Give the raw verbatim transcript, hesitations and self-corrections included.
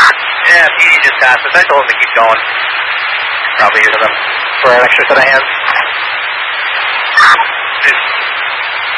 Yeah, P D just passed us. I told him to keep going. Probably using them for an extra set of hands. Just